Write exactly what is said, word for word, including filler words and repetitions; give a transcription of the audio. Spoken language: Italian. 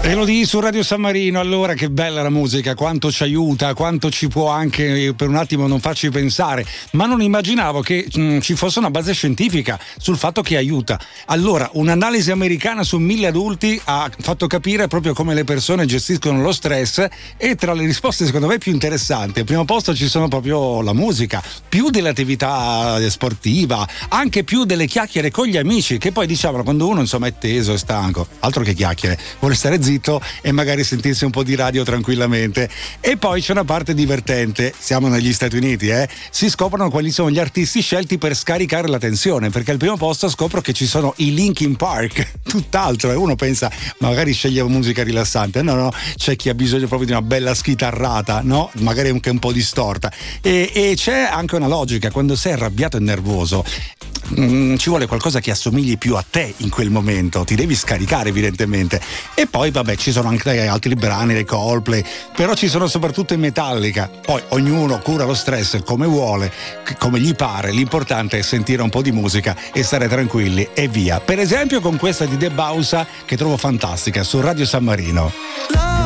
Elodie su Radio San Marino. Allora, che bella la musica, quanto ci aiuta, quanto ci può anche per un attimo non farci pensare, ma non immaginavo che mh, ci fosse una base scientifica sul fatto che aiuta. Allora, un'analisi americana su mille adulti ha fatto capire proprio come le persone gestiscono lo stress, e tra le risposte secondo me più interessanti al primo posto ci sono proprio la musica, più dell'attività sportiva, anche più delle chiacchiere con gli amici, che poi diciamo quando uno insomma è teso, è stanco, altro che chiacchiere, vuole stare zitto e magari sentirsi un po' di radio tranquillamente. E poi c'è una parte divertente, siamo negli Stati Uniti, eh? Si scoprono quali sono gli artisti scelti per scaricare la tensione, perché al primo posto scopro che ci sono i Linkin Park, tutt'altro, e uno pensa magari sceglie musica rilassante, no no, c'è chi ha bisogno proprio di una bella schitarrata, no? Magari anche un po' distorta, e, e c'è anche una logica: quando sei arrabbiato e nervoso Mm, ci vuole qualcosa che assomigli più a te in quel momento, ti devi scaricare evidentemente. E poi vabbè, ci sono anche altri brani dei Coldplay, però ci sono soprattutto in Metallica. Poi ognuno cura lo stress come vuole, come gli pare, l'importante è sentire un po' di musica e stare tranquilli e via. Per esempio con questa di The Bausa, che trovo fantastica, su Radio San Marino.